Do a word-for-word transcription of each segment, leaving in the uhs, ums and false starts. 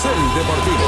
Carrusel Deportivo.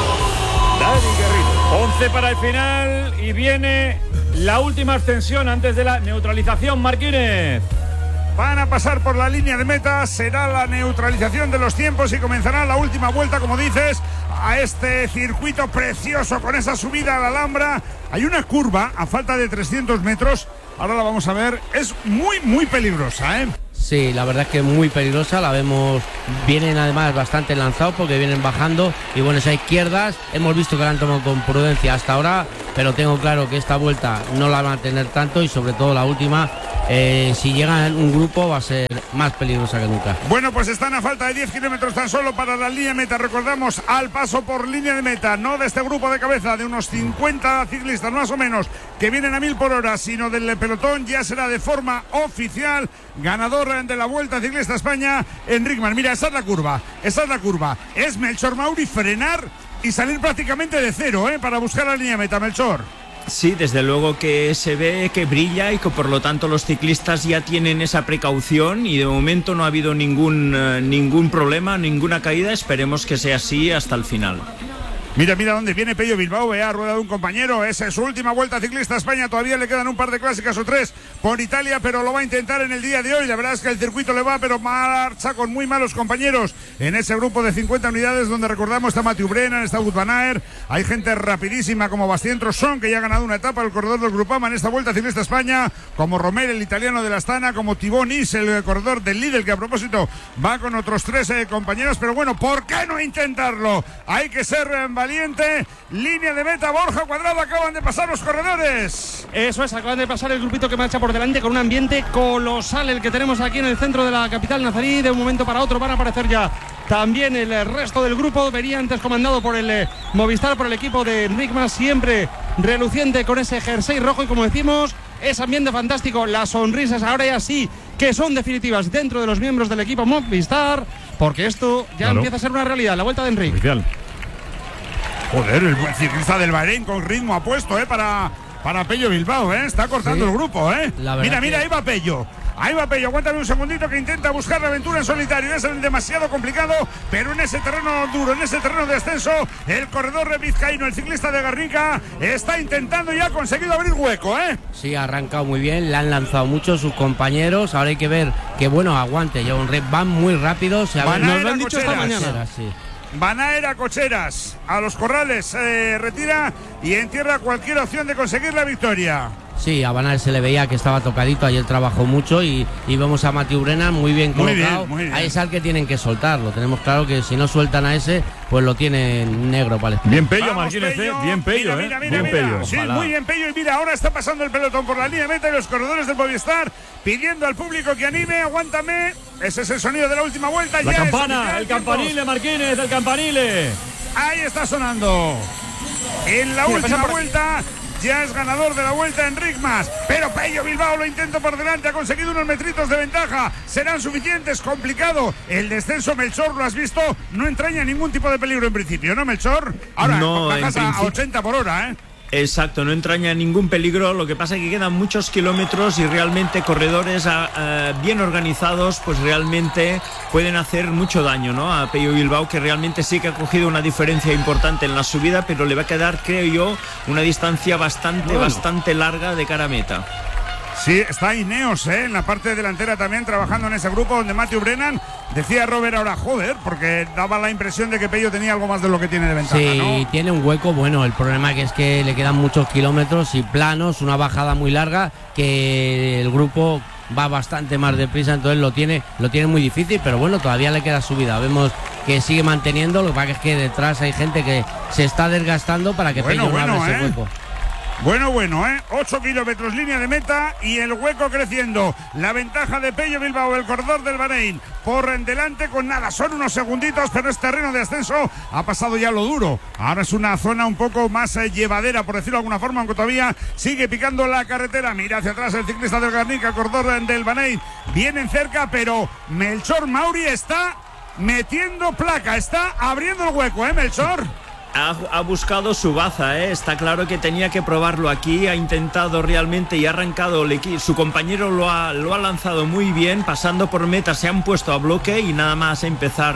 Dani Garrido. once para el final y viene la última ascensión antes de la neutralización, Martínez. Van a pasar por la línea de meta, será la neutralización de los tiempos y comenzará la última vuelta, como dices, a este circuito precioso con esa subida a la Alhambra. Hay una curva a falta de trescientos metros, ahora la vamos a ver, es muy, muy peligrosa, ¿eh? Sí, la verdad es que es muy peligrosa, la vemos, vienen además bastante lanzados porque vienen bajando y bueno, esas izquierdas hemos visto que la han tomado con prudencia hasta ahora, pero tengo claro que esta vuelta no la van a tener tanto y sobre todo la última, eh, si llega un grupo va a ser más peligrosa que nunca. Bueno, pues están a falta de diez kilómetros tan solo para la línea de meta, recordamos, al paso por línea de meta, no de este grupo de cabeza de unos cincuenta ciclistas más o menos que vienen a mil por hora, sino del pelotón, ya será de forma oficial ganador de la Vuelta Ciclista España, Enric Mas. Mira, esa es la curva, esa es la curva. Es Melchor Mauri frenar y salir prácticamente de cero, ¿eh? Para buscar la línea de meta, Melchor. Sí, desde luego que se ve que brilla y que por lo tanto los ciclistas ya tienen esa precaución y de momento no ha habido ningún, eh, ningún problema, ninguna caída. Esperemos que sea así hasta el final. Mira, mira dónde viene Pello Bilbao, eh, ha ruedado un compañero, esa es su última Vuelta Ciclista a España, todavía le quedan un par de clásicas o tres por Italia, pero lo va a intentar en el día de hoy, la verdad es que el circuito le va, pero marcha con muy malos compañeros en ese grupo de cincuenta unidades, donde recordamos está Mathieu Brennan, está Wout van Aert, hay gente rapidísima como Bastien Trosson, que ya ha ganado una etapa al corredor del Grupama en esta Vuelta Ciclista a España, como Romer, el italiano de la Astana, como Thibaut Nis, el corredor del Lidl, que a propósito va con otros tres eh, compañeros, pero bueno, ¿por qué no intentarlo? Hay que ser eh, valiente. Línea de meta, Borja Cuadrado, acaban de pasar los corredores. Eso es, acaban de pasar el grupito que marcha por delante con un ambiente colosal el que tenemos aquí en el centro de la capital nazarí. De un momento para otro van a aparecer ya también el resto del grupo. Venía antes comandado por el eh, Movistar, por el equipo de Enric Mas, siempre reluciente con ese jersey rojo y como decimos, es ambiente fantástico, las sonrisas ahora ya sí que son definitivas dentro de los miembros del equipo Movistar, porque esto ya claro. empieza a ser una realidad, la Vuelta de Enric. Oficial. Joder, el buen ciclista del Bahrein con ritmo apuesto, ¿eh? Para, para Pello Bilbao, ¿eh? Está cortando sí. el grupo, ¿eh? Mira, mira, que... ahí va Pello. Ahí va Pello, aguántame un segundito que intenta buscar la aventura en solitario. Es demasiado complicado, pero en ese terreno duro, en ese terreno de ascenso, el corredor vizcaíno, el ciclista de Garnica, está intentando y ha conseguido abrir hueco, ¿eh? Sí, ha arrancado muy bien, le han lanzado mucho sus compañeros. Ahora hay que ver que, bueno, aguante. Ya un red van muy rápido. Se Van nos lo han dicho esta mañana. Sí. Van a ir a Cocheras, a los corrales, se eh, retira y entierra cualquier opción de conseguir la victoria. Sí, a Van Aert se le veía que estaba tocadito, ayer trabajó mucho y, y vemos a Mathieu Brennan muy bien colocado. Muy bien, muy bien. Ahí es al que tienen que soltarlo. Tenemos claro que si no sueltan a ese, pues lo tienen negro para el sprint. Bien Pello, Martínez, Pello. Bien Pello, mira, mira, ¿eh? Mira, bien mira. Pello. Sí, muy bien Pello. Y mira, ahora está pasando el pelotón por la línea de meta y los corredores del Movistar pidiendo al público que anime, aguántame. Ese es el sonido de la última vuelta. La ya campana, el campanile, Martínez, el campanile. Ahí está sonando. En la sí, última vuelta ya es ganador de la Vuelta Enric Mas, pero Pello Bilbao lo intenta por delante, ha conseguido unos metritos de ventaja, serán suficientes, complicado el descenso. Melchor, lo has visto, no entraña ningún tipo de peligro en principio, ¿no, Melchor? Ahora no, bajas a ochenta por hora, ¿eh? Exacto, no entraña ningún peligro, lo que pasa es que quedan muchos kilómetros y realmente corredores a, a, bien organizados pues realmente pueden hacer mucho daño, ¿no? A Pello Bilbao, que realmente sí que ha cogido una diferencia importante en la subida, pero le va a quedar, creo yo, una distancia bastante, bueno. bastante larga de cara a meta. Sí, está Ineos, ¿eh? En la parte delantera también trabajando en ese grupo donde Mathieu Brennan, decía Robert ahora, joder, porque daba la impresión de que Pello tenía algo más de lo que tiene de ventaja, sí, ¿no? Tiene un hueco, bueno, el problema que es que le quedan muchos kilómetros y planos, una bajada muy larga, que el grupo va bastante más deprisa, entonces lo tiene, lo tiene muy difícil, pero bueno, todavía le queda subida, vemos que sigue manteniendo, lo que pasa es que detrás hay gente que se está desgastando para que bueno, Pello no bueno, abra ¿eh? ese hueco. Bueno, bueno, ¿eh? ocho kilómetros línea de meta y el hueco creciendo. La ventaja de Pello Bilbao, el corredor del Bahrein, por en delante con nada, son unos segunditos, pero es terreno de ascenso, ha pasado ya lo duro. Ahora es una zona un poco más eh, llevadera, por decirlo de alguna forma, aunque todavía sigue picando la carretera. Mira hacia atrás el ciclista del Garnica, el corredor del Bahrein, vienen cerca, pero Melchor Mauri está metiendo placa, está abriendo el hueco, ¿eh, Melchor? Ha, ha buscado su baza, ¿eh? Está claro que tenía que probarlo aquí, ha intentado realmente y ha arrancado, su compañero lo ha, lo ha lanzado muy bien, pasando por meta se han puesto a bloque y nada más empezar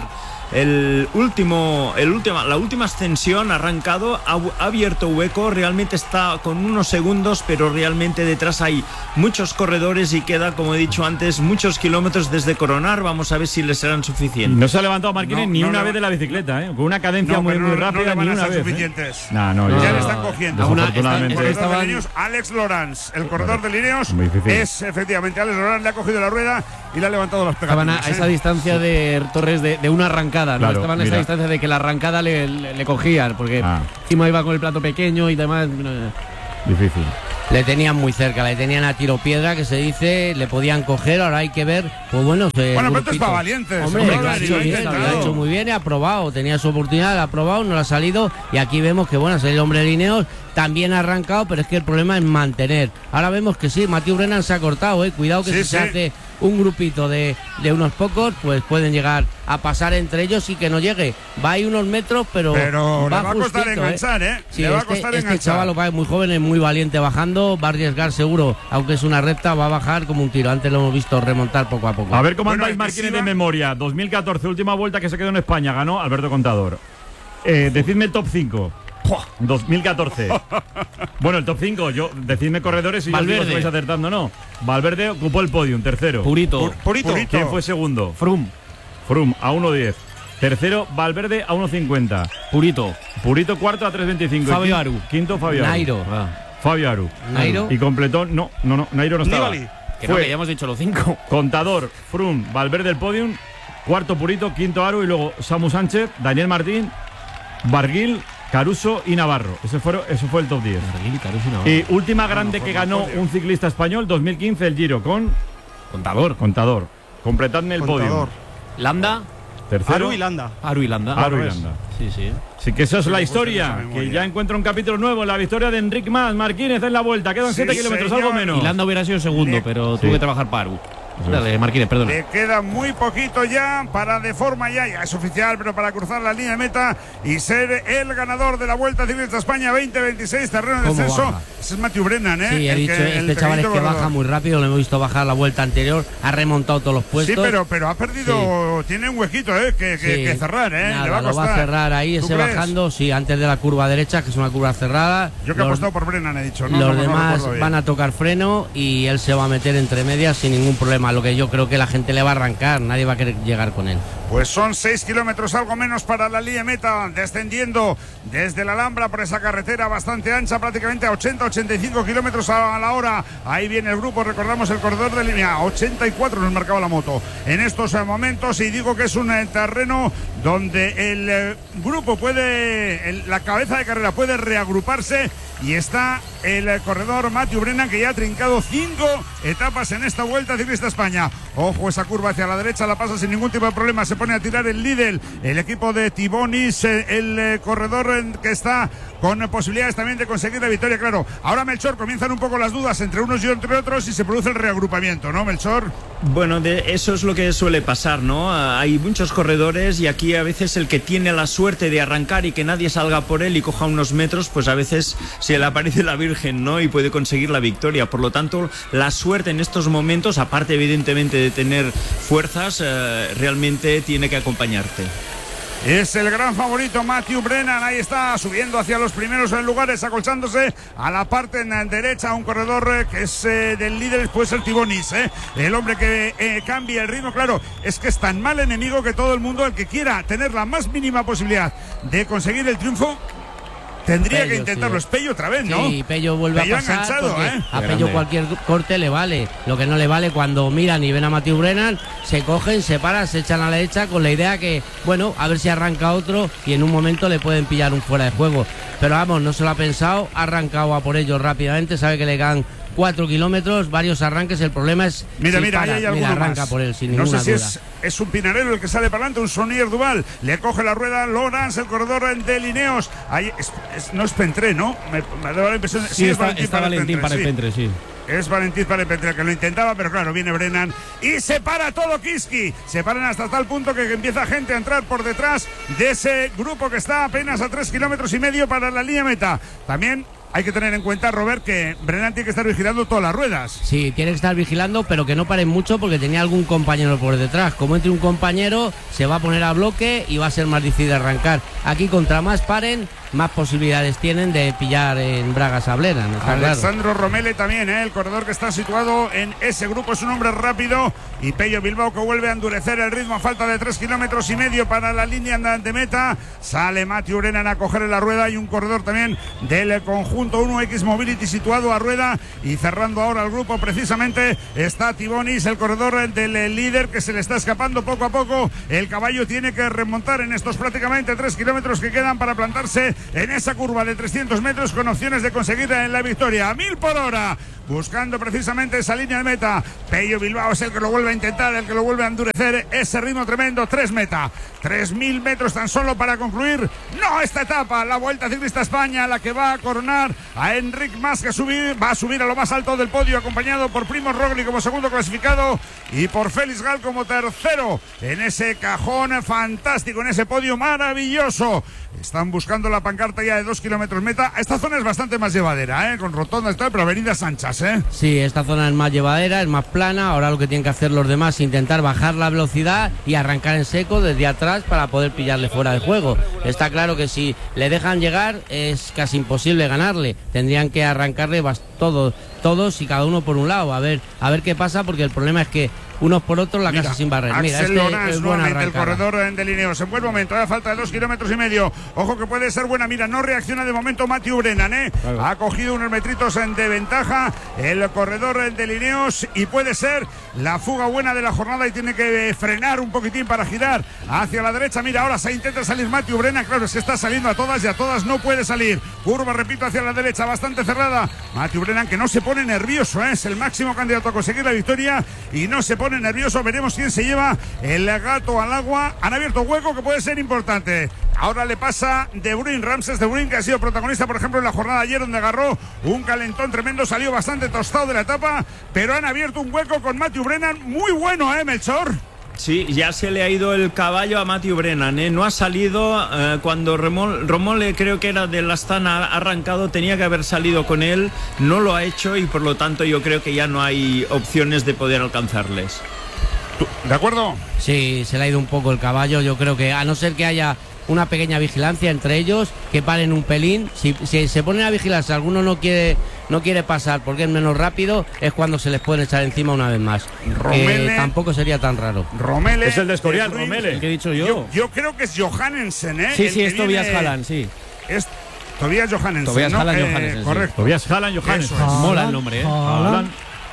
el último, el última, la última ascensión ha arrancado, ha, ha abierto hueco, realmente está con unos segundos, pero realmente detrás hay muchos corredores y queda, como he dicho antes, muchos kilómetros desde coronar. Vamos a ver si les serán suficientes. No se ha levantado Marquines No, ni no una le- vez de la bicicleta, ¿eh? Con una cadencia No, muy, pero muy no- no rápida, le van ni a una ser vez. ¿eh? suficientes. No, no, Ya yo- le están cogiendo. Una- Desafortunadamente. está- El está- corredor de estaban- Lineos, Alex Lorenz, el corredor de Lineos, Muy difícil. es efectivamente Alex Lorenz, le ha cogido la rueda y le ha levantado las Estaban a, pegatinas. a esa ¿eh? distancia de Torres de, de una arrancada, ¿no? Claro, Estaban a esa mira. distancia de que la arrancada le, le- le cogían, porque Ah. encima iba con el plato pequeño y demás. Difícil. Le tenían muy cerca, le tenían a tiro piedra, que se dice, le podían coger, ahora hay que ver, pues bueno, se- Bueno, el pero esto es grupito. para valientes. Hombre, Hombre, lo ha claro, hecho y lo ha bien, lo ha intentado. hecho muy bien y ha probado, tenía su oportunidad, la ha probado, no la ha salido y aquí vemos que bueno, es el hombre de Lineos, también ha arrancado, pero es que el problema es mantener. Ahora vemos que sí, Mathieu Brennan se ha cortado, eh, cuidado que Sí, si sí. se hace un grupito de, de unos pocos, pues pueden llegar a pasar entre ellos y que no llegue. Va ahí unos metros, pero, Pero le va a costar justito, enganchar, ¿eh? Sí, Le va a este, costar este enganchar. chaval lo que es muy joven, es muy valiente bajando, va a arriesgar seguro, aunque es una recta, va a bajar como un tiro. Antes lo hemos visto remontar poco a poco. A ver cómo Bueno, andáis, el Marquines, Messiva- de memoria. dos mil catorce, última vuelta que se quedó en España, ganó Alberto Contador. Eh, decidme el top cinco. dos mil catorce. Bueno, el top cinco, yo, decidme corredores y yo os digo Valverde. si vais acertando o no. Valverde ocupó el podium, tercero. Purito, Pur- Purito. Purito. ¿Quién fue segundo? Frum, Frum, a uno diez. Tercero, Valverde, a uno cincuenta. Purito, Purito, cuarto, a tres veinticinco. Fabio Y quin- Aru. Quinto, Fabio Aru. Nairo. Fabio Aru. Nairo. Y completó, no, no, no, Nairo no estaba. Nibali. que no, Fue que ya hemos dicho los cinco. Contador, Frum, Valverde el podium, cuarto Purito, quinto Aru y luego Samu Sánchez, Daniel Martín, Barguil, Caruso y Navarro. Ese, fueron, ese fue el top diez. Y última grande que ganó un ciclista español, dos mil quince, el Giro, con Contador, Contador. Completadme el Contador. podio. Landa, Tercero, Aru y Landa. Aru y Landa. Aru y Al revés. Landa. Sí, sí. Así que esa es la pues historia, esa que memoria. ya encuentra un capítulo nuevo, la victoria de Enric Mas Marquínez en la vuelta. Quedan Sí, siete kilómetros, algo señor. menos. Y Landa hubiera sido segundo, Le- pero Sí. tuve que trabajar para Aru. Dale, Marquines, perdona. Le queda muy poquito ya para de forma ya, ya es oficial, pero para cruzar la línea de meta y ser el ganador de la Vuelta Ciclista España veinte veintiséis, terreno de ¿Cómo descenso. baja? Ese es Mathieu Brennan, ¿eh? Sí, he El dicho, que- el este chaval es pequeñito que corredor. baja muy rápido, lo hemos visto bajar la vuelta anterior, ha remontado todos los puestos. Sí, pero, pero ha perdido, tiene un huequito, ¿eh? Que, que, Sí. que cerrar, ¿eh? Nada, Le va a lo va costar. a cerrar ahí, ¿Tú ese crees? bajando, sí, antes de la curva derecha, que es una curva cerrada. Yo que he Los- apostado por Brennan, he dicho, ¿no? los no, no demás recuerdo bien. van a tocar freno y él se va a meter entre medias sin ningún problema. Lo que yo creo que la gente le va a arrancar, nadie va a querer llegar con él. Pues son seis kilómetros, algo menos para la línea meta, descendiendo desde la Alhambra por esa carretera bastante ancha, prácticamente a ochenta ochenta y cinco kilómetros a la hora. Ahí viene el grupo, recordamos el corredor de línea, ochenta y cuatro nos marcaba la moto en estos eh, momentos, y digo que es un eh, terreno donde el eh, grupo puede, el- la cabeza de carrera puede reagruparse, y está el eh, corredor Mathieu Brennan, que ya ha trincado cinco etapas en esta Vuelta Ciclista España. Ojo, esa curva hacia la derecha la pasa sin ningún tipo de problema, se pone a tirar el Lidl, el equipo de Tibonis, eh, el eh, corredor eh, que está con eh, posibilidades también de conseguir la victoria, claro. Ahora, Melchor, comienzan un poco las dudas entre unos y entre otros y se produce el reagrupamiento, ¿no, Melchor? Bueno, de eso es lo que suele pasar, ¿no? Ah, Hay muchos corredores y aquí a veces el que tiene la suerte de arrancar y que nadie salga por él y coja unos metros, pues a veces se le aparece la Virgen, ¿no? Y puede conseguir la victoria. Por lo tanto, la suerte en estos momentos, aparte evidentemente de tener fuerzas, eh, realmente tiene que acompañarte. Es el gran favorito Mathieu Brennan, ahí está subiendo hacia los primeros lugares, acolchándose a la parte en derecha, un corredor eh, que es eh, del líder, pues el Tibonis, eh, el hombre que eh, cambia el ritmo. Claro, es que es tan mal enemigo que todo el mundo, el que quiera tener la más mínima posibilidad de conseguir el triunfo, tendría Pello, que intentarlo. sí. Es Pello otra vez, ¿no? Sí, Pello vuelve Pello a pasar enganchado, porque ¿eh? a Pello cualquier corte le vale. Lo que no le vale cuando miran y ven a Mathieu Brennan, se cogen, se paran, se echan a la derecha con la idea que, bueno, a ver si arranca otro y en un momento le pueden pillar un fuera de juego. Pero vamos, no se lo ha pensado, ha arrancado a por ellos rápidamente, sabe que le quedan cuatro kilómetros, varios arranques, el problema es Mira, si mira, para. ahí hay alguno Mira, arranca más. por él sin No sé ninguna si duda. es, es un Pinarello el que sale para adelante, un Sonier Duval. Le coge la rueda Lorenz, el corredor de Lineos. Ahí es, es- no es Pentré, ¿no? Me, me da la impresión de Sí, es está, está Valentín para el sí. Pentre, sí. Es Valentín para el Pentré, que lo intentaba, pero claro, viene Brennan y se para todo Kiski. Se paran hasta tal punto que empieza gente a entrar por detrás de ese grupo que está apenas a tres kilómetros y medio para la línea meta. También hay que tener en cuenta, Robert, que Brennan tiene que estar vigilando todas las ruedas. Sí, tiene que estar vigilando, pero que no paren mucho porque tenía algún compañero por detrás. Como entre un compañero, se va a poner a bloque y va a ser más difícil arrancar. Aquí, contra más paren, más posibilidades tienen de pillar en bragas a Brennan. Alessandro claro. Romele también, ¿eh? El corredor que está situado en ese grupo es un hombre rápido. Y Pello Bilbao que vuelve a endurecer el ritmo a falta de tres kilómetros y medio para la línea de meta. Sale Mathieu Brennan a coger la rueda y un corredor también del conjunto uno X Mobility situado a rueda y cerrando ahora el grupo precisamente está Tibonis, el corredor del líder que se le está escapando poco a poco. El caballo tiene que remontar en estos prácticamente tres kilómetros que quedan para plantarse en esa curva de trescientos metros con opciones de conseguir en la victoria a mil por hora, buscando precisamente esa línea de meta. Pello Bilbao es el que lo vuelve a intentar, el que lo vuelve a endurecer ese ritmo tremendo. Tres meta, tres mil metros tan solo para concluir no esta etapa, la Vuelta Ciclista España, la que va a coronar a Enric Mas, que subir, va a subir a lo más alto del podio, acompañado por Primoz Roglic como segundo clasificado y por Félix Gal como tercero en ese cajón fantástico, en ese podio maravilloso. Están buscando la pancarta ya de dos kilómetros meta. Esta zona es bastante más llevadera, ¿eh? Con rotondas y tal, pero avenidas anchas, ¿eh? Sí, esta zona es más llevadera, es más plana. Ahora lo que tienen que hacer los demás es intentar bajar la velocidad y arrancar en seco desde atrás para poder pillarle fuera de juego. Está claro que si le dejan llegar es casi imposible ganarle. Tendrían que arrancarle todos, todos y cada uno por un lado. A ver, a ver qué pasa, porque el problema es que unos por otros la Mira, casa sin barrer. Mira, Axel este Lorenz, es buena nuevamente el arrancada. corredor de Lineos. En buen momento, a falta de dos kilómetros y medio. Ojo que puede ser buena. Mira, no reacciona de momento Mathieu Brennan, ¿eh? Claro. Ha cogido unos metritos de ventaja el corredor de Lineos y puede ser la fuga buena de la jornada y tiene que frenar un poquitín para girar hacia la derecha. Mira, ahora se intenta salir Mathieu Brennan. Claro, es que está saliendo a todas y a todas no puede salir. Curva, repito, hacia la derecha, bastante cerrada. Mathieu Brennan que no se pone nervioso, ¿eh? Es el máximo candidato a conseguir la victoria y no se pone nervioso. Veremos quién se lleva el gato al agua. Han abierto hueco que puede ser importante. Ahora le pasa De Bruyne, Ramses De Bruyne, que ha sido protagonista, por ejemplo, en la jornada de ayer, donde agarró un calentón tremendo, salió bastante tostado de la etapa, pero han abierto un hueco con Mathieu Brennan muy bueno, ¿eh, Melchor? Sí, ya se le ha ido el caballo a Mathieu Brennan, ¿eh? No ha salido eh, cuando Remol, Romole, creo que era del Astana, ha arrancado, tenía que haber salido con él, no lo ha hecho y por lo tanto yo creo que ya no hay opciones de poder alcanzarles. ¿De acuerdo? Sí, se le ha ido un poco el caballo. Yo creo que a no ser que haya una pequeña vigilancia entre ellos, que paren un pelín. Si, si se ponen a vigilar, si alguno no quiere no quiere pasar porque es menos rápido, es cuando se les puede echar encima una vez más. Romele, eh, tampoco sería tan raro. Romele es el de Escorial, de Romele. El que he dicho yo. Yo, yo creo que es Johannesen, ¿eh? Sí, el sí, es Tobias viene... Haaland, sí. Es Tobias Johannesen. Tobias ¿no? Haaland, eh, Johannesen, sí. correcto. Tobias Haaland, Johannesen. Eso es. Mola el nombre, ¿eh? Haaland.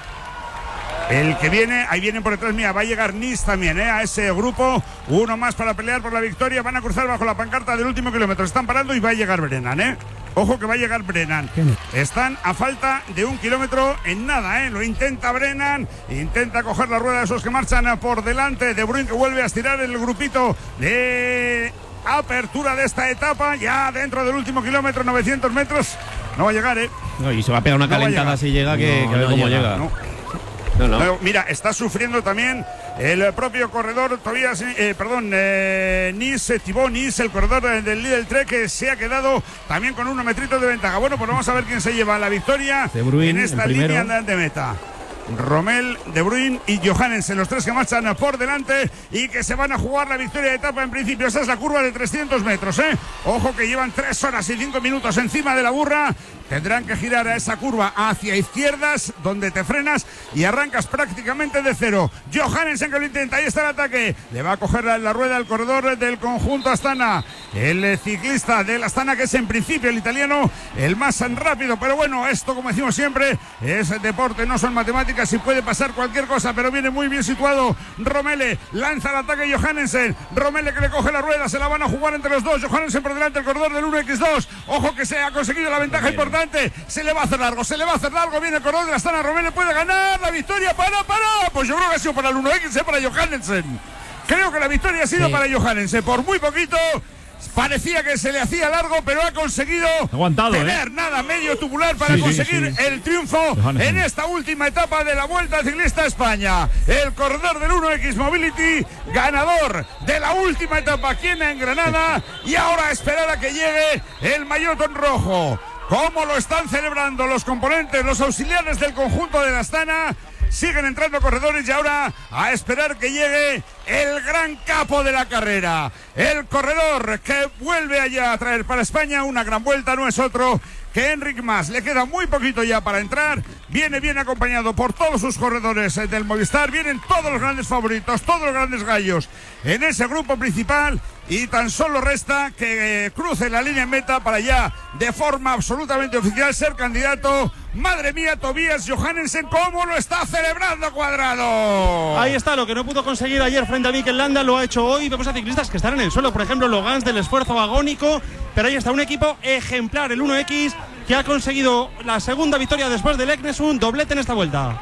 El que viene, ahí vienen por detrás mía, va a llegar Nis también, ¿eh? A ese grupo, uno más para pelear por la victoria, van a cruzar bajo la pancarta del último kilómetro, están parando y va a llegar Brennan, ¿eh? Ojo que va a llegar Brennan. Están a falta de un kilómetro en nada, ¿eh? Lo intenta Brennan, intenta coger la rueda de esos que marchan por delante, De Bruyne que vuelve a estirar el grupito de apertura de esta etapa, ya dentro del último kilómetro, novecientos metros, no va a llegar, ¿eh? No, y se va a pegar una No va a calentada llegar. si llega, que, No, que a ver no cómo llega, llega. No. No, no. No, mira, está sufriendo también el propio corredor, todavía, eh, perdón, eh, Nis, eh, Thibaut Nis, el corredor del Lidl Trek, que se ha quedado también con unos metritos de ventaja. Bueno, pues vamos a ver quién se lleva la victoria De Bruyne, en esta el primero. línea de meta. Rommel, De Bruyne y Johannesen, los tres que marchan por delante y que se van a jugar la victoria de etapa en principio. Esa es la curva de trescientos metros, ¿eh? Ojo que llevan tres horas y cinco minutos encima de la burra. Tendrán que girar a esa curva hacia izquierdas, donde te frenas y arrancas prácticamente de cero. Johannesen que lo intenta, ahí está el ataque. Le va a coger la, la rueda al corredor del conjunto Astana. El ciclista del Astana, que es en principio el italiano, el más rápido. Pero bueno, esto, como decimos siempre, es deporte, no son matemáticas y puede pasar cualquier cosa, pero viene muy bien situado Romele. Lanza el ataque Johannesen. Romele que le coge la rueda, se la van a jugar entre los dos. Johannesen por delante, el corredor del uno equis dos. Ojo que se ha conseguido la ventaja importante. Se le va a hacer largo, se le va a hacer largo. Viene el corredor de la Astana. Romele puede ganar la victoria. Para, para. Pues yo creo que ha sido para el uno equis, eh, para Johannesen. Creo que la victoria ha sido sí. para Johannesen. Por muy poquito. Parecía que se le hacía largo, pero ha conseguido Aguantado, tener ¿eh? nada medio tubular para sí, conseguir sí, sí. el triunfo Johannesen. en esta última etapa de la Vuelta Ciclista a España. El corredor del uno equis Mobility, ganador de la última etapa aquí en Granada, y ahora esperar a que llegue el maillot rojo. cómo lo están celebrando los componentes, los auxiliares del conjunto de la Astana. Siguen entrando corredores y ahora a esperar que llegue el gran capo de la carrera. El corredor que vuelve allá a traer para España una gran vuelta no es otro que Enric Mas. Le queda muy poquito ya para entrar. Viene bien acompañado por todos sus corredores del Movistar. Vienen todos los grandes favoritos, todos los grandes gallos en ese grupo principal. Y tan solo resta que eh, cruce la línea en meta para ya, de forma absolutamente oficial, ser candidato. Madre mía, Tobias Johannesen, ¿cómo lo está celebrando Cuadrado? Ahí está, lo que no pudo conseguir ayer frente a Mikel Landa, lo ha hecho hoy. Vemos a ciclistas que están en el suelo, por ejemplo, Logans del esfuerzo agónico. Pero ahí está un equipo ejemplar, el uno equis, que ha conseguido la segunda victoria después del Eknesund, doblete en esta vuelta.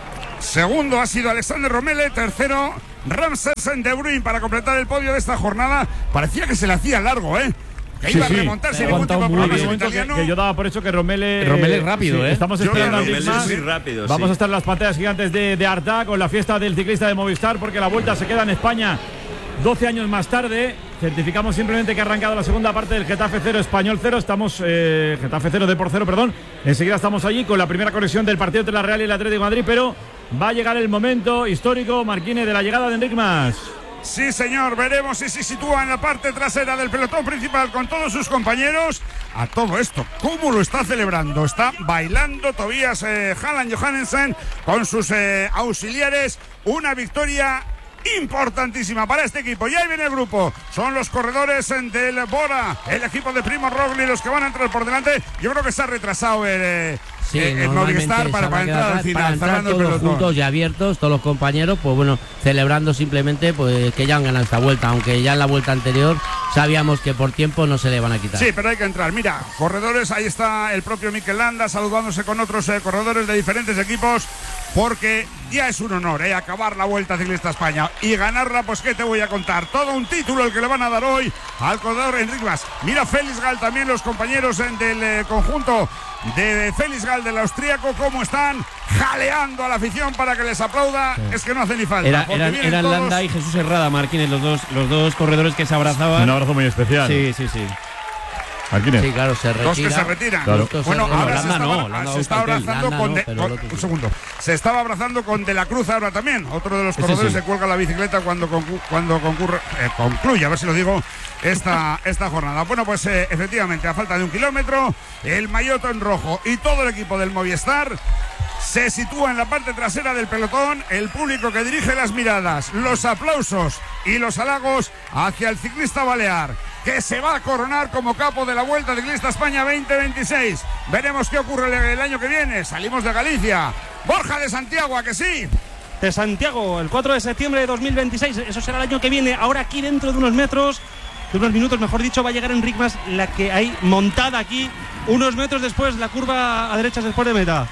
Segundo ha sido Alexander Romele, tercero Ramses De Bruyn para completar el podio de esta jornada. Parecía que se le hacía largo, ¿eh? Que sí, iba sí. a remontar sin ningún tipo de Había problema. momentos que, que yo daba por hecho que Romele... Romele es rápido, sí, ¿eh? Estamos Yo esperando a creo que Enric Romele Mas. es muy rápido, Vamos sí. a estar en las pantallas gigantes de, de Arta con la fiesta del ciclista de Movistar, porque la vuelta se queda en España doce años más tarde. Certificamos simplemente que ha arrancado la segunda parte del Getafe cero, Español cero. Estamos, eh, Getafe cero, Depor cero, perdón. Enseguida estamos allí con la primera conexión del partido entre la Real y el Atlético de Madrid, pero va a llegar el momento histórico, Marquine, de la llegada de Enric Mas. Sí, señor, veremos si se sitúa en la parte trasera del pelotón principal con todos sus compañeros. A todo esto, ¿cómo lo está celebrando? Está bailando Tobias eh, Halland Johannesen con sus eh, auxiliares. Una victoria importantísima para este equipo. Y ahí viene el grupo. Son los corredores del Bora, el equipo de Primo Roglic, los que van a entrar por delante. Yo creo que se ha retrasado el, eh, Sí, el Movistar para, para entrar al final, para entrar cerrando el todos pelotón. juntos y abiertos, todos los compañeros, pues bueno, celebrando simplemente pues que ya han ganado esta vuelta, aunque ya en la vuelta anterior sabíamos que por tiempo no se le van a quitar. Sí, pero hay que entrar. Mira, corredores, ahí está el propio Mikel Landa saludándose con otros eh, corredores de diferentes equipos, porque ya es un honor eh, acabar la Vuelta Ciclista España y ganarla. Pues qué te voy a contar, todo un título el que le van a dar hoy al corredor Enric Mas. Mira Félix Gall, también los compañeros eh, del eh, conjunto de Félix Gall del austríaco, cómo están jaleando a la afición para que les aplauda. Sí. Es que no hace ni falta. Era, eran eran todos... Landa y Jesús Herrada, Marquines, los dos, los dos corredores que se abrazaban. Un abrazo muy especial. Sí, sí, sí. Marquines. Sí, claro, se retira. Dos que se retiran. Claro. Bueno, se... ahora no, se, Landa estaba, no, Landa se está abrazando Landa con, no, de, con un segundo. Se estaba abrazando con De la Cruz ahora también. Otro de los corredores sí. se cuelga la bicicleta cuando concu cuando concurre, eh, concluye, a ver si lo digo, esta, esta jornada. Bueno, pues eh, efectivamente, a falta de un kilómetro, el maillot en rojo y todo el equipo del Movistar se sitúa en la parte trasera del pelotón. El público que dirige las miradas, los aplausos y los halagos hacia el ciclista balear, que se va a coronar como capo de la Vuelta Ciclista España veinte veintiséis. Veremos qué ocurre el año que viene. Salimos de Galicia. Borja de Santiago, ¿a que sí? De Santiago, el cuatro de septiembre de dos mil veintiséis. Eso será el año que viene. Ahora aquí dentro de unos metros, de unos minutos, mejor dicho, va a llegar Enric Mas, la que hay montada aquí, unos metros después, la curva a derechas después de meta.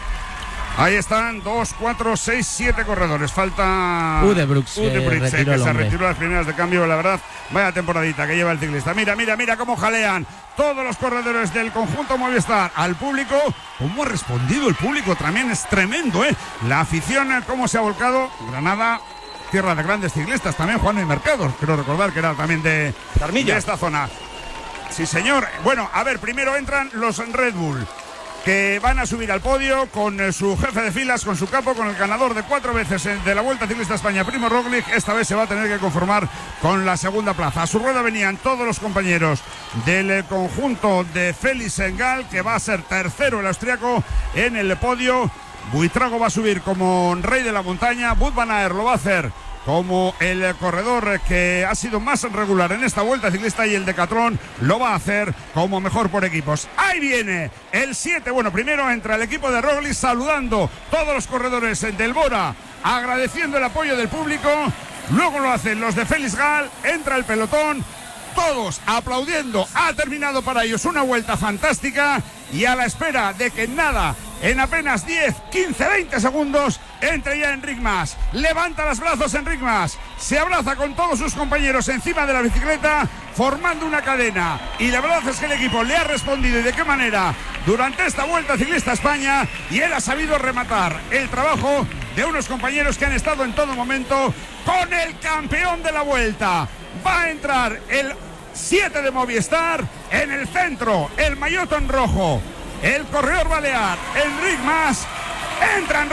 Ahí están dos, cuatro, seis, siete corredores. Falta Udebrooks, Udebrooks, eh, eh, que se hombre. retiró las primeras de cambio. La verdad, vaya temporadita que lleva el ciclista. Mira, mira, mira cómo jalean todos los corredores del conjunto Movistar al público. Cómo ha respondido el público, también es tremendo, ¿eh? La afición, cómo se ha volcado. Granada, tierra de grandes ciclistas, también Juan y Mercado, quiero recordar que era también de, de esta zona. Sí, señor. Bueno, a ver, primero entran los Red Bull, que van a subir al podio con su jefe de filas, con su capo, con el ganador de cuatro veces de la Vuelta Ciclista España, Primo Roglic. Esta vez se va a tener que conformar con la segunda plaza. A su rueda venían todos los compañeros del conjunto de Félix Gall, que va a ser tercero el austriaco en el podio. Buitrago va a subir como rey de la montaña. Wout van Aert lo va a hacer como el corredor que ha sido más regular en esta Vuelta Ciclista, y el Decathlon lo va a hacer como mejor por equipos. Ahí viene el siete. Bueno, primero entra el equipo de Roglic saludando todos los corredores del Bora, agradeciendo el apoyo del público. Luego lo hacen los de Félix Gall, entra el pelotón, todos aplaudiendo. Ha terminado para ellos una vuelta fantástica, y a la espera de que nada, en apenas diez, quince, veinte segundos, entre ya Enric Mas. Levanta los brazos Enric Mas, se abraza con todos sus compañeros encima de la bicicleta, formando una cadena. Y la verdad es que el equipo le ha respondido, y de qué manera, durante esta Vuelta Ciclista España, y él ha sabido rematar el trabajo de unos compañeros que han estado en todo momento con el campeón de la Vuelta. Va a entrar el siete de Movistar en el centro, el maillot en rojo, el corredor balear, Enric Mas. Entra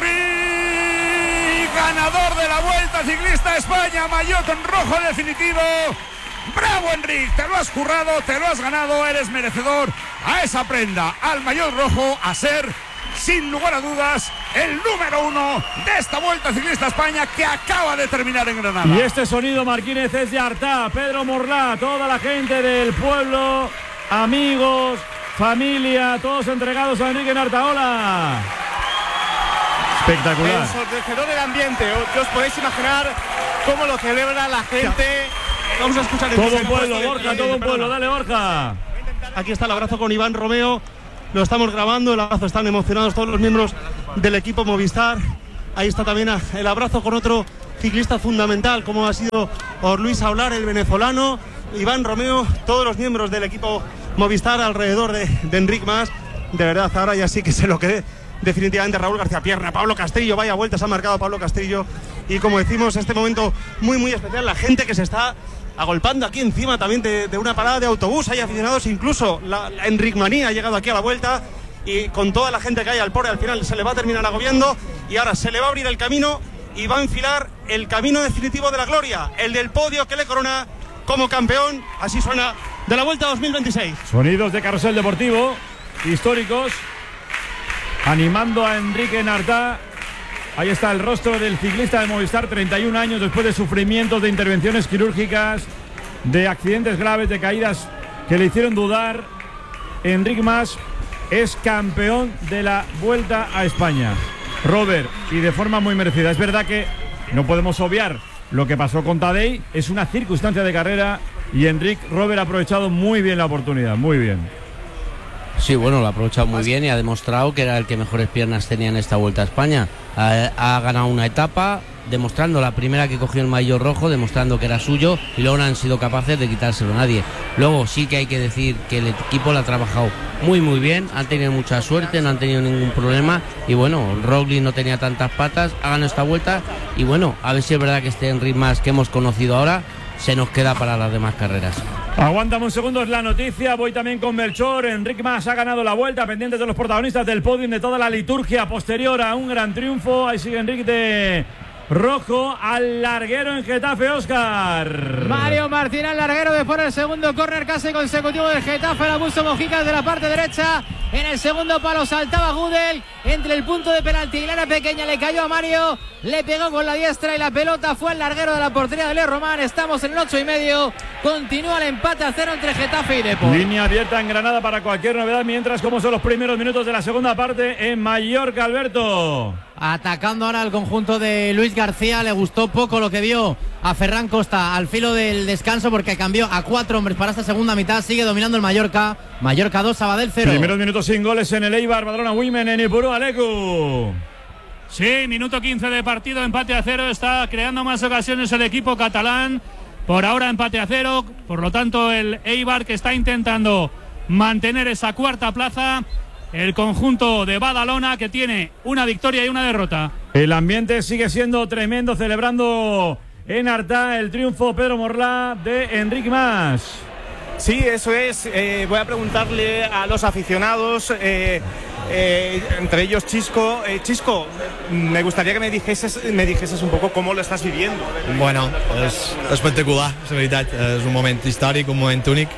Enric, ganador de la Vuelta Ciclista España, maillot en rojo definitivo. Bravo Enric, te lo has currado, te lo has ganado, eres merecedor a esa prenda, al maillot rojo, a ser, sin lugar a dudas, el número uno de esta Vuelta Ciclista España que acaba de terminar en Granada. Y este sonido, Martínez, es de Artà, Pedro Morlà, toda la gente del pueblo, amigos, familia, todos entregados a Enric en Artaola. Espectacular. Ensordecedor el ambiente, os podéis imaginar cómo lo celebra la gente. Vamos a escuchar el todo un pueblo, Borja, todo un pueblo, dale Borja. Aquí está el abrazo con Iván Romeo. Lo estamos grabando, el abrazo, están emocionados todos los miembros del equipo Movistar. Ahí está también el abrazo con otro ciclista fundamental, como ha sido Luis Aular, el venezolano. Iván Romeo, todos los miembros del equipo Movistar alrededor de, de Enric Mas. De verdad, ahora ya sí que se lo cree definitivamente Raúl García Pierna, Pablo Castillo, vaya vueltas ha marcado Pablo Castillo. Y como decimos, este momento muy muy especial, la gente que se está agolpando aquí encima también de, de una parada de autobús. Hay aficionados, incluso la, la Enric Manía ha llegado aquí a la vuelta, y con toda la gente que hay al pobre al final se le va a terminar agobiando, y ahora se le va a abrir el camino y va a enfilar el camino definitivo de la gloria, el del podio que le corona como campeón. Así suena de la Vuelta dos mil veintiséis. Sonidos de carrusel deportivo históricos animando a Enric en Artà. Ahí está el rostro del ciclista de Movistar, treinta y un años después de sufrimientos, de intervenciones quirúrgicas, de accidentes graves, de caídas que le hicieron dudar. Enric Mas es campeón de la Vuelta a España, Robert, y de forma muy merecida. Es verdad que no podemos obviar lo que pasó con Tadej, es una circunstancia de carrera, y Enric Robert ha aprovechado muy bien la oportunidad, muy bien. Sí, bueno, lo ha aprovechado muy bien y ha demostrado que era el que mejores piernas tenía en esta Vuelta a España. Ha, ha ganado una etapa, demostrando la primera que cogió el maillot rojo, demostrando que era suyo, y luego no han sido capaces de quitárselo a nadie. Luego sí que hay que decir que el equipo lo ha trabajado muy muy bien, han tenido mucha suerte, no han tenido ningún problema, y bueno, Roglic no tenía tantas patas, ha ganado esta vuelta, y bueno, a ver si es verdad que este Enric Mas que hemos conocido ahora se nos queda para las demás carreras. Aguántame un segundo, es la noticia. Voy también con Melchor. Enric Mas ha ganado la Vuelta, pendientes de los protagonistas del podium, de toda la liturgia posterior a un gran triunfo. Ahí sigue Enric de rojo al larguero en Getafe, Óscar. Mario Martín al larguero después del segundo córner casi consecutivo del Getafe. La puso Mojica de la parte derecha. En el segundo palo saltaba Gudel entre el punto de penalti y la área pequeña, le cayó a Mario, le pegó con la diestra y la pelota fue al larguero de la portería de Le Román. Estamos en el ocho y medio, continúa el empate a cero entre Getafe y Depor. Línea abierta en Granada para cualquier novedad, mientras como son los primeros minutos de la segunda parte en Mallorca, Alberto. Atacando ahora al conjunto de Luis García, le gustó poco lo que vio a Ferran Costa al filo del descanso, porque cambió a cuatro hombres para esta segunda mitad. Sigue dominando el Mallorca, Mallorca dos, Sabadell cero. Primeros minutos sin goles en el Eibar, Badalona Women en Ipurú, Alecu. Sí, minuto quince de partido, empate a cero, está creando más ocasiones el equipo catalán. Por ahora empate a cero, por lo tanto el Eibar que está intentando mantener esa cuarta plaza. El conjunto de Badalona que tiene una victoria y una derrota. El ambiente sigue siendo tremendo, celebrando en Artà el triunfo, Pedro Morlà, de Enric Mas. Sí, eso es. Eh, voy a preguntarle a los aficionados, eh, eh, entre ellos Chisco. Eh, Chisco, me gustaría que me dijeses, me dijeses un poco cómo lo estás viviendo. Bueno, és espectacular, la veritat. És un moment històric, un moment únic.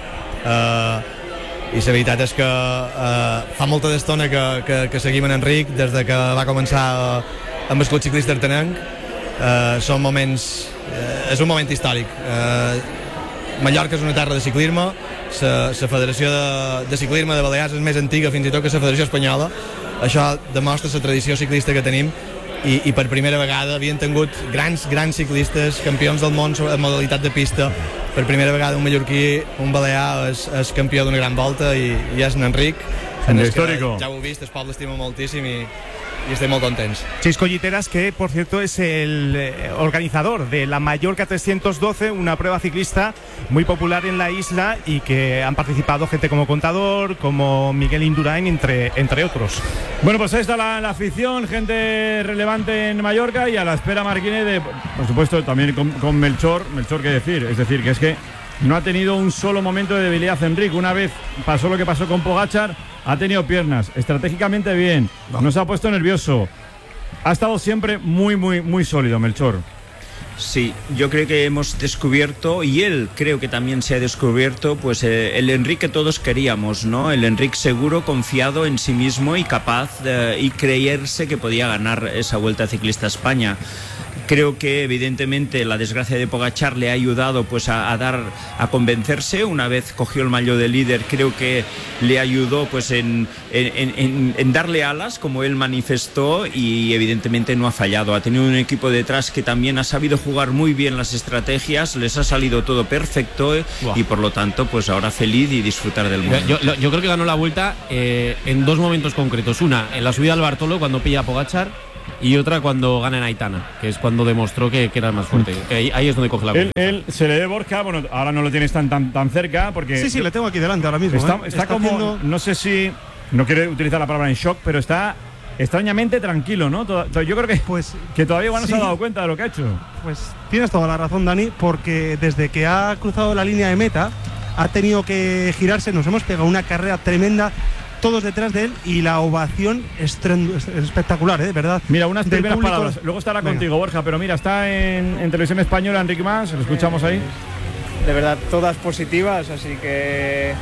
Uh, I la veritat és que uh, fa molta d'estona que, que, que seguim en Enric, des de que va començar uh, amb el club ciclista artenenc. Uh, són moments... Uh, és un moment històric. Uh, Mallorca és una terra de ciclisme, la Federació de, de Ciclisme de Balears és més antiga fins i tot que la Federació Espanyola. Això demostra la tradició ciclista que tenim, i, i per primera vegada havien tingut grans, grans ciclistes, campions del món en modalitat de pista. Per primera vegada un mallorquí, un balear, és, és campió d'una gran volta, i, i és en Enric. En el que, ja ho heu vist, el poble l'estima moltíssim i, y estoy muy contento. Chisco Lliteras, que por cierto es el eh, organizador de la Mallorca trescientos doce, una prueba ciclista muy popular en la isla y que han participado gente como Contador, como Miguel Indurain, entre, entre otros. Bueno, pues ahí está la, la afición, gente relevante en Mallorca, y a la espera Marquine de, por supuesto, también con, con Melchor. Melchor, ¿qué decir? Es decir, que es que no ha tenido un solo momento de debilidad Enric. Una vez pasó lo que pasó con Pogačar, ha tenido piernas, estratégicamente bien, no se ha puesto nervioso. Ha estado siempre muy, muy, muy sólido, Melchor. Sí, yo creo que hemos descubierto, y él creo que también se ha descubierto, pues eh, el Enric que todos queríamos, ¿no? El Enric seguro, confiado en sí mismo y capaz de, y creerse que podía ganar esa Vuelta Ciclista a España. Creo que evidentemente la desgracia de Pogačar le ha ayudado pues a, a dar a convencerse. Una vez cogió el maillot de líder, creo que le ayudó pues en, en, en, en darle alas, como él manifestó, y evidentemente no ha fallado. Ha tenido un equipo detrás que también ha sabido jugar muy bien las estrategias, les ha salido todo perfecto, eh, y por lo tanto pues ahora feliz y disfrutar del mundo. Yo, yo, yo creo que ganó la Vuelta eh, en dos momentos concretos. Una, en la subida al Bartolo, cuando pilla a Pogačar, y otra cuando gana en Aitana, que es cuando demostró que, que era el más fuerte. Que ahí, ahí es donde coge la Él, él se le ve Borja, bueno, ahora no lo tienes tan tan, tan cerca porque sí, sí, le tengo aquí delante ahora mismo. Está, ¿eh? está, está como, haciendo... no sé si, no quiero utilizar la palabra en shock, pero está extrañamente tranquilo, ¿no? Todo, yo creo que, pues, que todavía igual no sí, se ha dado cuenta de lo que ha hecho. Pues tienes toda la razón, Dani, porque desde que ha cruzado la línea de meta ha tenido que girarse, nos hemos pegado una carrera tremenda, todos detrás de él, y la ovación es espectacular, ¿eh? ¿Verdad? Mira, unas Del primeras público. palabras. Luego estará Venga. contigo, Borja, pero mira, está en, en Televisión Española Enric Mas, lo escuchamos ahí. De verdad, todas positivas, así que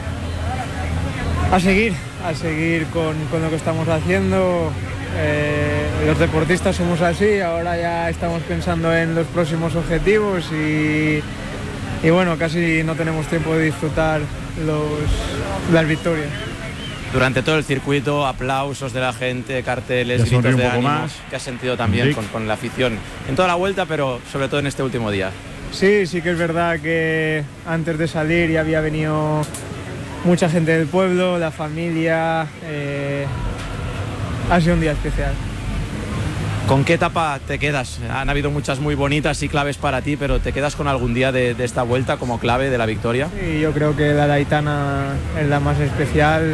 a seguir, a seguir con, con lo que estamos haciendo. Eh, los deportistas somos así, ahora ya estamos pensando en los próximos objetivos y, y bueno, casi no tenemos tiempo de disfrutar los, las victorias. Durante todo el circuito, aplausos de la gente, carteles, Ya sonríe gritos un de poco ánimo, más. que has sentido también con, con la afición en toda la vuelta, pero sobre todo en este último día. Sí, sí que es verdad que antes de salir ya había venido mucha gente del pueblo, la familia, eh, ha sido un día especial. ¿Con qué etapa te quedas? Han habido muchas muy bonitas y claves para ti, pero ¿te quedas con algún día de, de esta vuelta como clave de la victoria? Sí, yo creo que la de Aitana es la más especial.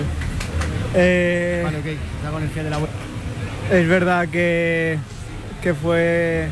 Eh, Vale, ok, está con el pie de la vuelta. Es verdad que, que fue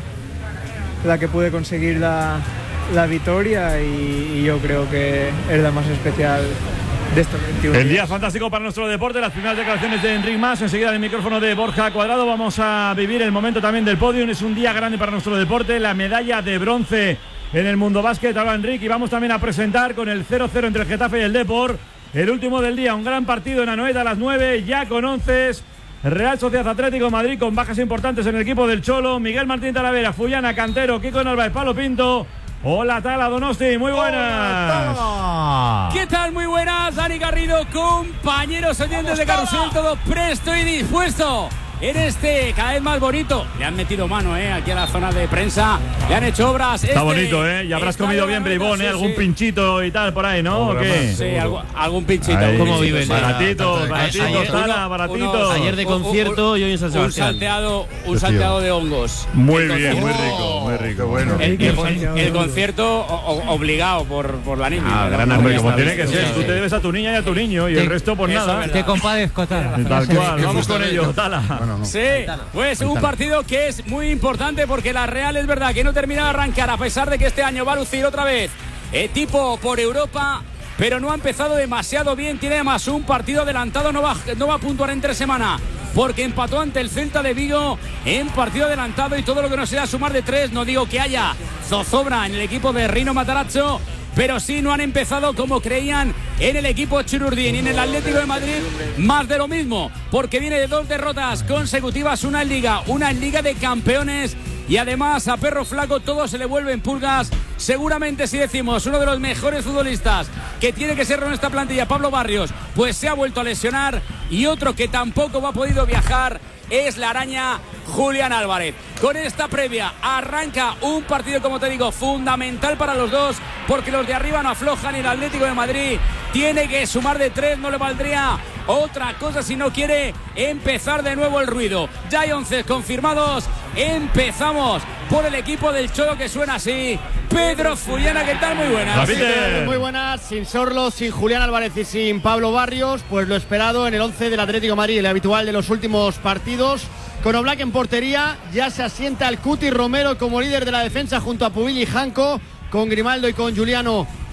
la que pude conseguir la, la victoria y, y yo creo que es la más especial de estos veintiuno El días. día fantástico para nuestro deporte, las primeras declaraciones de Enric Mas, enseguida el micrófono de Borja Cuadrado. Vamos a vivir el momento también del podium, es un día grande para nuestro deporte, la medalla de bronce en el Mundo Básquet. Habla Enric y vamos también a presentar con el cero cero entre el Getafe y el Depor, el último del día, un gran partido en Anoeta a las nueve, ya con once. Real Sociedad Atlético de Madrid con bajas importantes en el equipo del Cholo, Miguel Martín Talavera, Fullana, Cantero, Kiko Narváez, Palo Pinto. Hola Tala, Donosti, muy buenas. ¿Qué tal? Muy buenas, Dani Garrido, compañeros oyentes de Carrusel, todo presto y dispuesto en este cada vez más bonito. Le han metido mano, eh, aquí a la zona de prensa, le han hecho obras. Está este bonito, ¿eh? Y habrás comido bien, Bribón, ¿eh? sí, Algún sí. pinchito y tal por ahí, ¿no? ¿O qué? Sí, algo- algún pinchito. Ahí, ¿Cómo sí, viven? Baratitos, Eh, baratitos, ayer- Tala, uno- baratitos. unos- Ayer de un- un- concierto y hoy en San Un Sebastián. salteado, un Tío. salteado de hongos. Muy El bien, muy concierto- rico, muy rico. Bueno. El, el- el concierto o- o- obligado por, por la niña. Ah, gran hombre, como tiene que ser. Tú te debes a tu niña y a tu niño y el resto, pues Eso nada. es verdad. compadezco, Tala. Tal cual, vamos con ello, Tala. Sí, pues un partido que es muy importante porque la Real es verdad que no termina de arrancar a pesar de que este año va a lucir otra vez eh, tipo por Europa, pero no ha empezado demasiado bien. Tiene además un partido adelantado, no va, no va a puntuar en tres semanas porque empató ante el Celta de Vigo en partido adelantado y todo lo que no sea sumar de tres. No digo que haya zozobra en el equipo de Rino Matarazzo, pero sí no han empezado como creían en el equipo Chururdín y en el Atlético de Madrid más de lo mismo, porque viene de dos derrotas consecutivas, una en Liga, una en Liga de Campeones y además a Perro Flaco todo se le vuelve en pulgas. Seguramente si decimos uno de los mejores futbolistas que tiene que ser en esta plantilla, Pablo Barrios, pues se ha vuelto a lesionar y otro que tampoco ha podido viajar es la araña Julián Álvarez. Con esta previa arranca un partido, como te digo, fundamental para los dos, porque los de arriba no aflojan y el Atlético de Madrid tiene que sumar de tres, no le valdría otra cosa si no quiere empezar de nuevo el ruido. Ya hay once confirmados, empezamos por el equipo del Cholo que suena así. Pedro Fullana, ¿qué tal? Muy buenas. Sí, muy buenas, sin Sorlo, sin Julián Álvarez y sin Pablo Barrios, pues lo esperado en el once del Atlético de Madrid, el habitual de los últimos partidos. Con Oblak en portería, ya se asienta el Cuti Romero como líder de la defensa junto a Pubilli y Janco, con Grimaldo y con Giuliano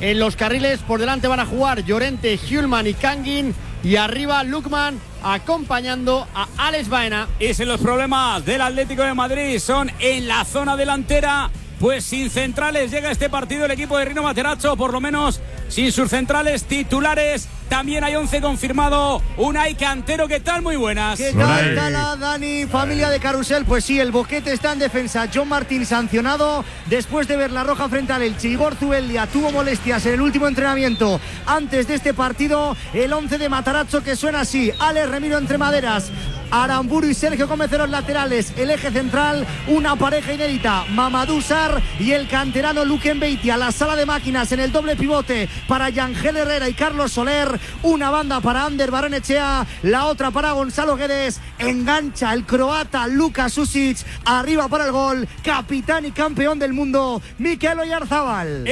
En los carriles por delante van a jugar Llorente, Hjulman y Kangin. Y arriba Lukman acompañando a Alex Baena. Y si los problemas del Atlético de Madrid son en la zona delantera, pues sin centrales llega este partido el equipo de Rino Materazzo, por lo menos sin sus centrales titulares. También hay once confirmado. Unai Cantero, ¿qué tal? Muy buenas. ¿Qué tal, Tala, Dani, familia de Carrusel? Pues sí, el boquete está en defensa. John Martín sancionado después de ver la roja frente al Elche. Igor Zubeldia tuvo molestias en el último entrenamiento antes de este partido. El once de Matarazzo que suena así: Alex Remiro entre maderas, Aramburu y Sergio Gómez en los laterales. El eje central, una pareja inédita: Mamadou Sarr y el canterano Luque Mbeitia. La sala de máquinas en el doble pivote para Yangel Herrera y Carlos Soler. Una banda para Ander Barrenechea, la otra para Gonzalo Guedes. Engancha el croata Luka Susic. Arriba para el gol, capitán y campeón del mundo, Mikel Oyarzábal.